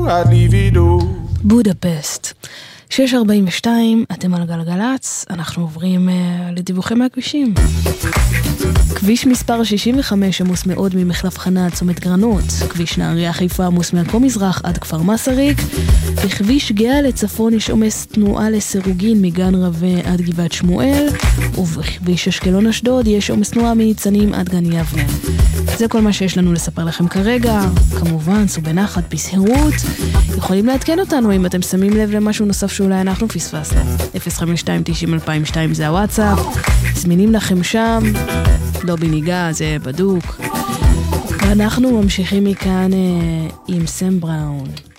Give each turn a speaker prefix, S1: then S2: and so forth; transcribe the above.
S1: I'd leave it all.
S2: בודפסט 6:42, אתם על גלגלץ, אנחנו עוברים לדיווחים מהכבישים. כביש מספר 65 עמוס מאוד ממחלף חנה עד צומת גרנות, כביש נהריה חיפה עמוס מעכו מזרח עד כפר מסריק, בכביש גאה לצפון יש עומס תנועה לסירוגין מגן רווה עד גבעת שמואל, ובכביש אשקלון אשדוד יש עומס תנועה מניצנים עד גן יבנה. זה כל מה שיש לנו לספר לכם כרגע. כמובן, סעו בנחת, בסהירות. יכולים לעדכן אותנו אם אתם שמים לב למשהו נוסף שאולי אנחנו פספסנו. 052-90-2002 זה הוואטסאפ. זמינים לכם שם. לא בניגה, זה בדוק. ואנחנו ממשיכים מכאן עם סם בראון.